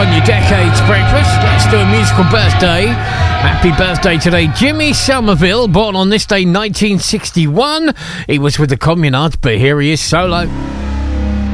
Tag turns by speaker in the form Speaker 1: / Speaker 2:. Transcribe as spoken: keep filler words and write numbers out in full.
Speaker 1: on your Decades Breakfast. Let's do a musical birthday. Happy birthday today, Jimmy Somerville, born on this day nineteen sixty-one. He was with the Communards, but here he is solo.